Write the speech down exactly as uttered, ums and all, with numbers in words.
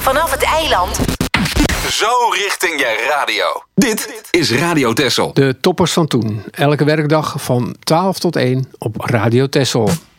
vanaf het eiland. Zo richting je radio. Dit is Radio Texel. De toppers van toen. Elke werkdag van twaalf tot één op Radio Texel.